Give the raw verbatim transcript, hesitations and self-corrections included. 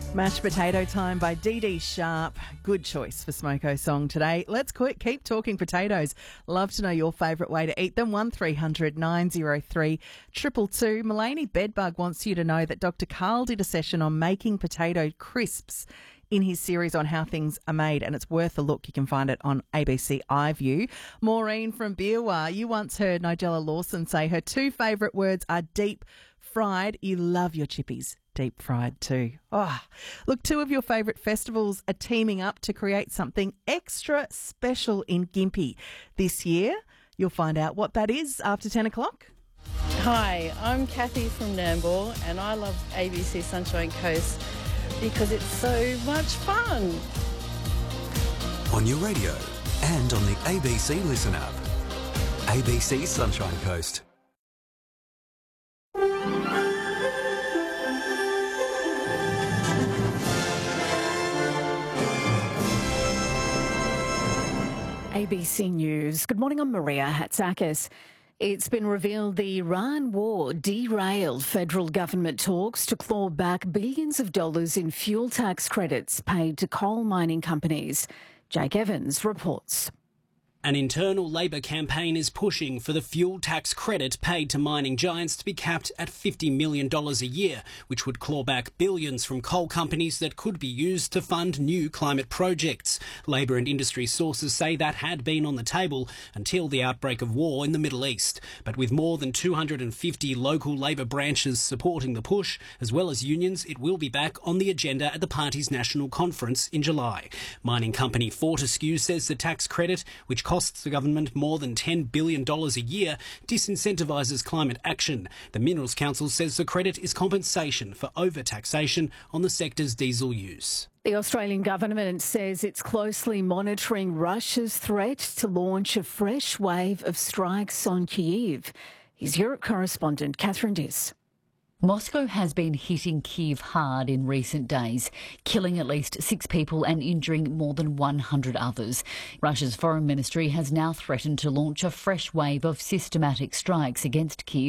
Mashed Potato Time by Dee Dee Sharp. Good choice for Smoko song today. Let's quit, keep talking potatoes. Love to know your favourite way to eat them. one three hundred nine oh three two two two. Mulaney Bedbug wants you to know that Doctor Carl did a session on making potato crisps in his series on how things are made, and it's worth a look. You can find it on A B C iView. Maureen from Beerwah, you once heard Nigella Lawson say her two favourite words are deep fried. You love your chippies deep fried too. Oh, look, two of your favourite festivals are teaming up to create something extra special in Gympie this year. You'll find out what that is after ten o'clock. Hi, I'm Kathy from Nambour, and I love A B C Sunshine Coast because it's so much fun. On your radio and on the A B C Listen app. A B C Sunshine Coast. A B C News. Good morning, I'm Maria Hatzakis. It's been revealed the Iran war derailed federal government talks to claw back billions of dollars in fuel tax credits paid to coal mining companies. Jake Evans reports. An internal Labor campaign is pushing for the fuel tax credit paid to mining giants to be capped at fifty million dollars a year, which would claw back billions from coal companies that could be used to fund new climate projects. Labor and industry sources say that had been on the table until the outbreak of war in the Middle East. But with more than two hundred fifty local Labor branches supporting the push, as well as unions, it will be back on the agenda at the party's national conference in July. Mining company Fortescue says the tax credit, which costs the government more than ten billion dollars a year, disincentivises climate action. The Minerals Council says the credit is compensation for over-taxation on the sector's diesel use. The Australian government says it's closely monitoring Russia's threat to launch a fresh wave of strikes on Kyiv. Here's Europe correspondent Catherine Diss. Moscow has been hitting Kyiv hard in recent days, killing at least six people and injuring more than one hundred others. Russia's foreign ministry has now threatened to launch a fresh wave of systematic strikes against Kyiv